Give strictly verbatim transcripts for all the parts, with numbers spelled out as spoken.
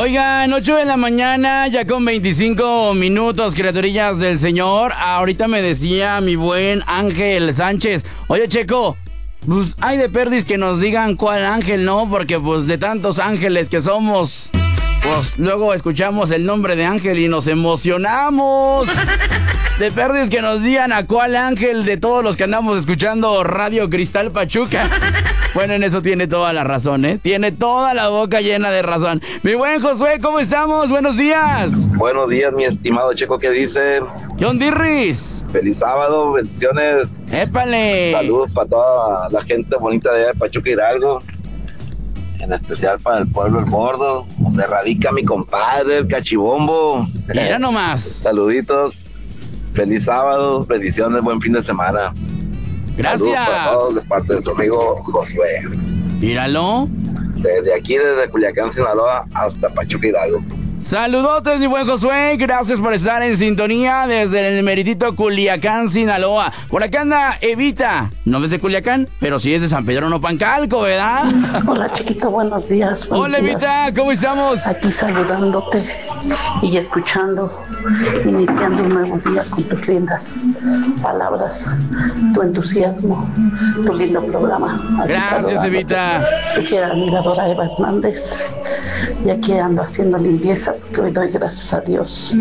Oigan, ocho de la mañana, ya con veinticinco minutos, criaturillas del Señor. Ahorita me decía mi buen Ángel Sánchez, oye, Checo, pues hay de perdis que nos digan cuál ángel, ¿no? Porque pues de tantos ángeles que somos, pues luego escuchamos el nombre de ángel y nos emocionamos. De perdis que nos digan a cuál ángel de todos los que andamos escuchando Radio Cristal Pachuca. Bueno, en eso tiene toda la razón, ¿eh? Tiene toda la boca llena de razón. Mi buen Josué, ¿cómo estamos? Buenos días. Buenos días, mi estimado Checo, ¿qué dice? John Dirris. Feliz sábado, bendiciones. ¡Épale! Saludos para toda la gente bonita de Pachuca Hidalgo. En especial para el pueblo El Bordo, donde radica mi compadre, el Cachibombo. Mira nomás. Saluditos. Feliz sábado, bendiciones, buen fin de semana. Gracias. Saludos para todos de parte de su amigo Josué. Míralo. Desde aquí, desde Culiacán, Sinaloa, hasta Pachuca Hidalgo. Saludotes, mi buen Josué. Gracias por estar en sintonía desde el meritito Culiacán, Sinaloa. Por acá anda Evita. No es de Culiacán, pero sí es de San Pedro Nopancalco, ¿verdad? Hola, chiquito, buenos días. Buenos Hola, días. Evita, ¿cómo estamos? Aquí saludándote y escuchando, iniciando un nuevo día con tus lindas palabras, tu entusiasmo, tu lindo programa. Aquí Gracias, Evita. Yo quiero la admiradora Eva Hernández y aquí ando haciendo limpieza porque hoy doy gracias a Dios.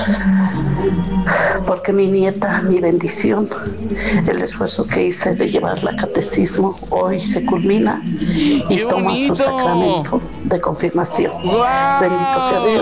Porque mi nieta, mi bendición, el esfuerzo que hice de llevarla a catecismo hoy se culmina y ¡Qué toma bonito! su sacramento de confirmación. ¡Guau! Bendito sea Dios.